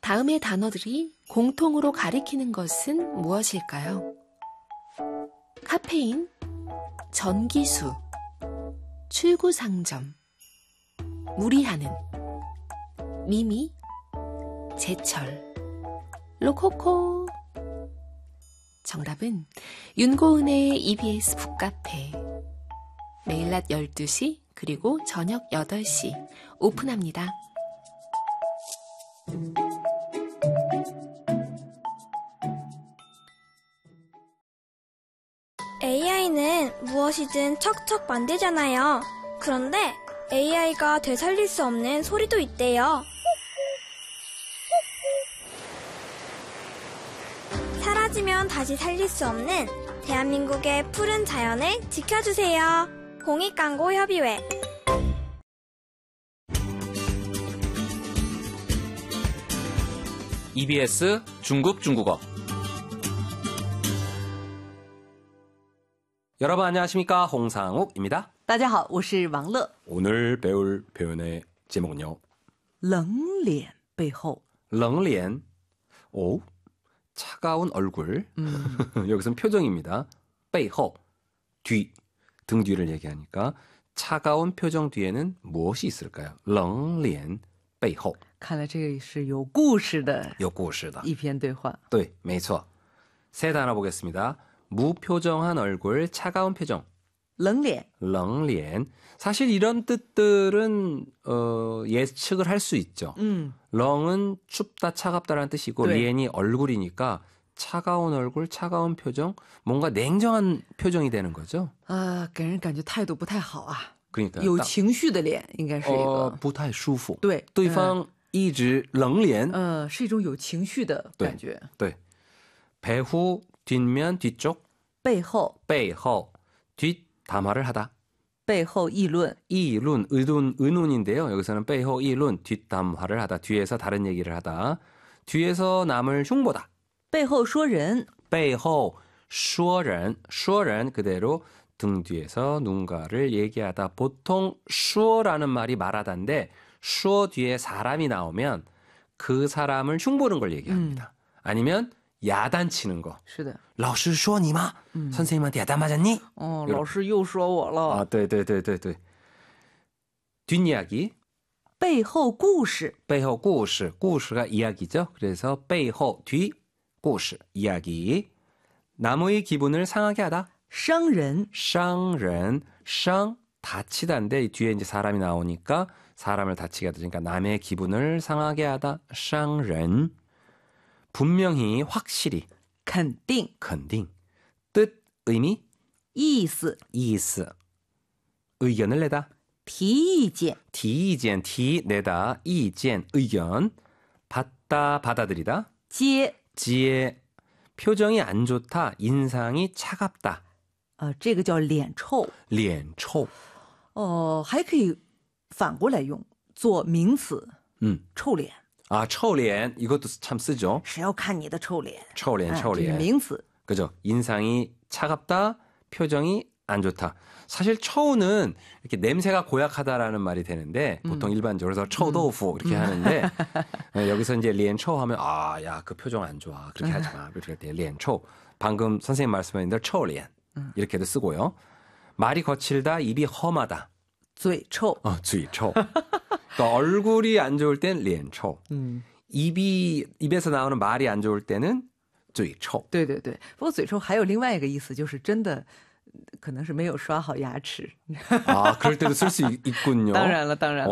다음의 단어들이 공통으로 가리키는 것은 무엇일까요? 카페인, 전기수, 출구상점, 무리하는, 미미, 제철, 로코코. 정답은 윤고은의 EBS 북카페. 매일 낮 12시 그리고 저녁 8시 오픈합니다. AI는 무엇이든 척척 만들잖아요. 그런데 AI가 되살릴 수 없는 소리도 있대요. 사라지면 다시 살릴 수 없는 대한민국의 푸른 자연을 지켜주세요. 공익광고협의회. EBS 중국 중국어. 여러분 안녕하십니까? 홍상욱입니다. 大家好，我是王乐。 오늘 배울 표현의 제목은요. 冷脸背后. 冷脸. 오, 차가운 얼굴. 여기서는 표정입니다. 背后, 뒤, 등 뒤를 얘기하니까 차가운 표정 뒤에는 무엇이 있을까요? 冷脸背后. 看来这个是有故事的有故事的一篇对话。 对，没错. 세 단어 보겠습니다. 무표정한 얼굴, 차가운 표정. 冷脸. 冷脸. 사실 이런 뜻들은 예측을 할 수 있죠. 冷은 춥다, 차갑다라는 뜻이고 脸이 얼굴이니까 차가운 얼굴, 차가운 표정, 뭔가 냉정한 표정이 되는 거죠. 给人感觉态度不太好啊。 그러니까 有情绪的脸应该是一个。 不太舒服. 对， 对方一直冷脸. 是一种有情绪的感觉。 对. 배후, 뒷면, 뒤쪽. 背后. 背后. 뒷담화를 하다. 背后议论. 이룬, 의논인데요. 여기서는 背后 이룬, 뒷담화를 하다. 뒤에서 다른 얘기를 하다. 뒤에서 남을 흉보다. 背后说人. 背后说人. 说人 그대로 등 뒤에서 누군가를 얘기하다. 보통 说라는 말이 말하다인데 说 뒤에 사람이 나오면 그 사람을 흉보는 걸 얘기합니다. 아니면 야단치는 거. 是的. 老师说你吗? 선생님한테 야단 맞았니? 老师又说我了. 아, 对. 뒷이야기. 背后故事. 背后故事. 故事가 이야기죠. 그래서 背后 뒤, 故事, 이야기. 남의 기분을 상하게 하다. 伤人. 伤人, 伤, 다치다인데 뒤에 이제 사람이 나오니까 사람을 다치게 하다. 그러니까 남의 기분을 상하게 하다. 伤人. 분명히, 확실히. 肯定. 肯定. 뜻, 의미. 意思. 意思. 의견을 내다. 提意见. 提意见, 티, 내다, 意见, 의견. 받다, 받아들이다. 接. 接. 표정이 안 좋다, 인상이 차갑다. 这个叫脸臭. 脸臭. 还可以反过来用做名词. 臭脸. 아, 臭脸. 이것도 참 쓰죠. 谁要看你的臭脸. 臭脸, 臭脸. 名词. 그죠? 인상이 차갑다, 표정이 안 좋다. 사실臭는 이렇게 냄새가 고약하다라는 말이 되는데 보통 일반적으로臭豆腐 이렇게 하는데 여기서 이제 脸臭 하면 아, 야, 그 표정 안 좋아. 그렇게 하지 마. 이렇게 돼. 脸臭. 방금 선생님 말씀하신 대로 臭脸 이렇게도 쓰고요. 말이 거칠다, 입이 험하다. 嘴臭. 嘴臭. 그러니까 얼굴이 안 좋을 땐 脸臭. 입에서 나오는 말이 안 좋을 때는 嘴臭. 对对对. 不过嘴臭还有另外一个意思，就是真的可能是没有刷好牙齿. 아, 그럴 때도 쓸 수 있군요. 当然了.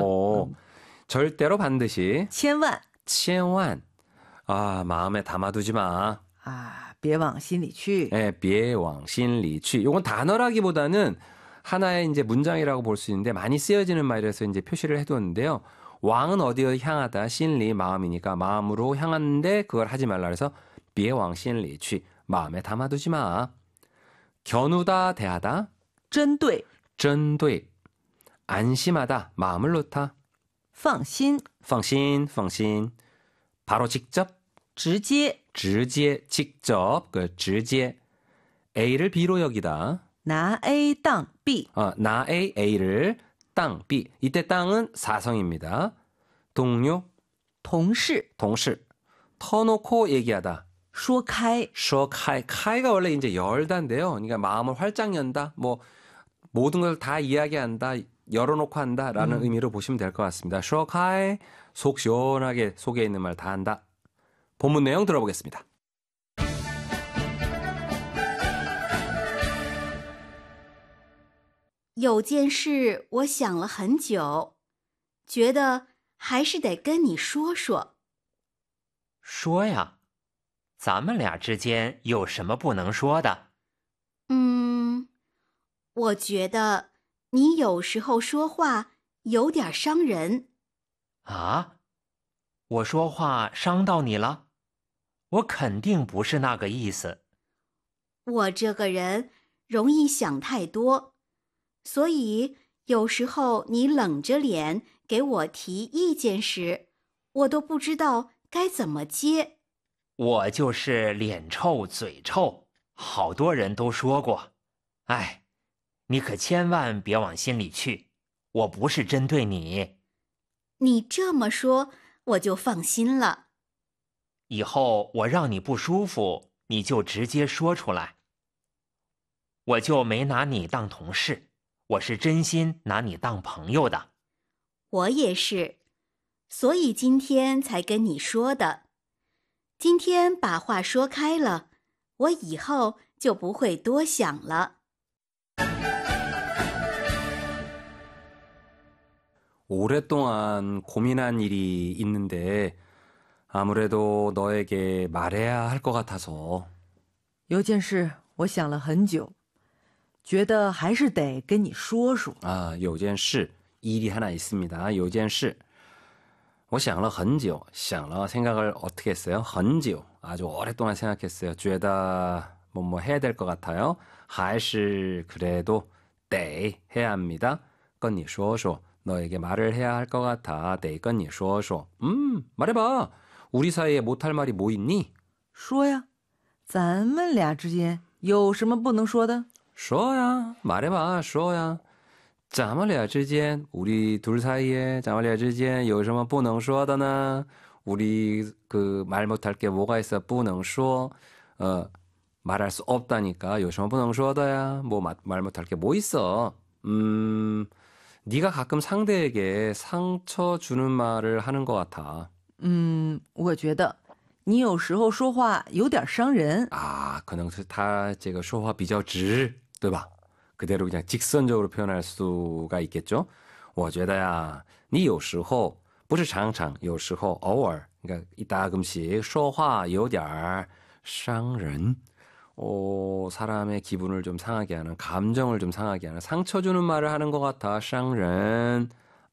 절대로 반드시. 千万. 千万. 아, 마음에 담아두지 마. 别往心里去. 네, 别往心里去. 이건 단어라기보다는 하나의 이제 문장이라고 볼 수 있는데 많이 쓰여지는 말이라서 이제 표시를 해두었는데요. 왕은 어디에 향하다,心里 마음이니까 마음으로 향하는데 그걸 하지 말라 그래서 别往心里去. 마음에 담아두지 마. 겨누다, 대하다. 针对. 针对. 안심하다, 마음을 놓다. 放心. 放心, 放心. 바로 직접. 直接. 直接, 직접, 그 直接. A를 B로 여기다. 나 A 땅 B. 나 A, A를 땅 B. 이때 땅은 사성입니다. 동료. 同事. 동시. 터놓고 얘기하다. 说开 쇼카이, 카이가 원래 이제 열다인데요. 그러니까 마음을 활짝 연다. 뭐 모든 걸 다 이야기한다. 열어놓고 한다라는 의미로 보시면 될 것 같습니다. 쇼카이, 속 시원하게 속에 있는 말 다 한다. 본문 내용 들어보겠습니다. 有件事我想了很久，觉得还是得跟你说说。 说呀，咱们俩之间有什么不能说的？ 我觉得你有时候说话有点伤人。 啊？我说话伤到你了？我肯定不是那个意思。 我这个人容易想太多，所以有时候你冷着脸给我提意见时，我都不知道该怎么接。 我就是脸臭嘴臭，好多人都说过。哎，你可千万别往心里去，我不是针对你。 你这么说，我就放心了。 以后我让你不舒服，你就直接说出来。我就没拿你当同事，我是真心拿你当朋友的。 我也是，所以今天才跟你说的。今天把话说开了，我以后就不会多想了。 오랫동안 고민한 일이 있는데 아무래도 너에게 말해야 할 것 같아서 有件事我想了很久，觉得还是得跟你说说。 有件事 일이 하나 있습니다. 有件事我想了很久 想了 생각을 어떻게 했어요? 很久 아주 오랫동안 생각했어요. 觉得뭐 해야 될 것 같아요. 还是 그래도 得 해야 합니다. 跟你说说 너에게 말을 해야 할 것 같아. 得跟你说说 말해봐. 우리 사이에 못할 말이 뭐 있니? 说呀，咱们俩之间有什么不能说的？ 说呀, 말해봐. 说呀. 咱们俩之间 우리 둘 사이에 咱们俩之间有什么不能说的呢? 우리 그 말 못할 게 뭐가 있어? 不能说. 말할 수 없다니까. 有什么不能说的呀? 뭐 말 못할 게 뭐 있어? 네가 가끔 상대에게 상처 주는 말을 하는 것 같아. 我觉得你有时候说话有点伤人。 可能是他这个说话比较直，对吧? 그대로 그냥 직선적으로 표현할 수가 있겠죠. 我觉得呀，你有时候不是常常，有时候偶尔， 그러니까 이따금씩 说话有点伤人. 사람의 기분을 좀 상하게 하는, 감정을 좀 상하게 하는, 상처 주는 말을 하는 것 같아. 伤人.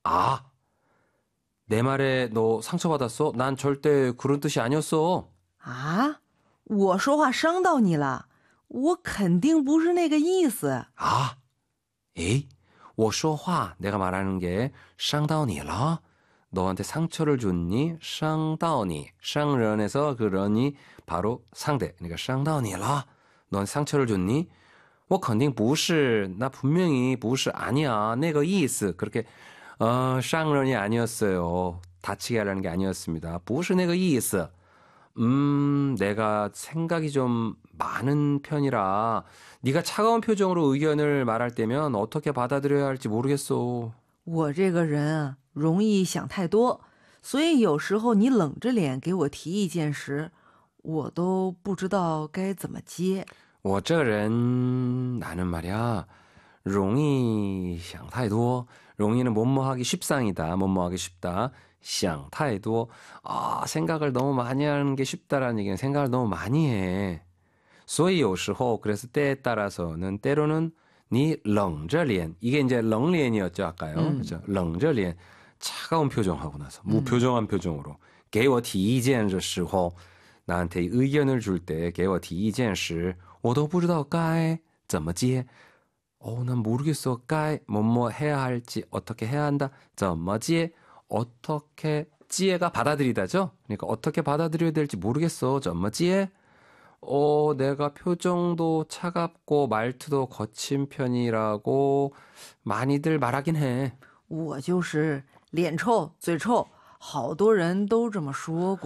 내 말에 너 상처받았어? 난 절대 그런 뜻이 아니었어. 我说话伤到你了？我肯定不是那个意思。 에이? 我说话 내가 말하는 게 伤到你了? 너한테 상처를 줬니? 伤到你. 伤人에서 그 런이 바로 상대. 그러니까 伤到你了? 너한테 상처를 줬니? 我肯定不是. 나 분명히 不是 아니야. 那个意思. 그렇게 伤人이 아니었어요. 다치게 하려는 게 아니었습니다. 不是那个意思. 내가 생각이 좀 많은 편이라 네가 차가운 표정으로 의견을 말할 때면 어떻게 받아들여야 할지 모르겠어. 我这个人啊，容易想太多，所以有时候你冷着脸给我提意见时，我都不知道该怎么接。 我这人 나는 말이야 容易想太多.容易는 뭐뭐하기 쉽상이다. 뭐뭐하기 쉽다. 想太多. 생각을 너무 많이 하는 게 쉽다라는 얘기는 생각을 너무 많이 해. 所以有时候 그래서 때에 따라서는 때로는 니 冷着脸 이게 이제 冷脸이었죠 아까요. 그렇죠? 冷着脸 차가운 표정하고 나서 무표정한 표정으로 给我提意见的时候 나한테 의견을 줄 때 给我提意见时我都不知道该怎么接. 난 모르겠어. 该 뭐뭐 해야 할지 어떻게 해야 한다. 怎么接 어떻게 지혜가 받아들이다죠. 그러니까 어떻게 받아들여야 될지 모르겠어. 怎么接 내가 표정도 차갑고 말투도 거친 편이라고 많이들 말하긴 해. 我就是脸臭嘴臭，好多人都这么说过。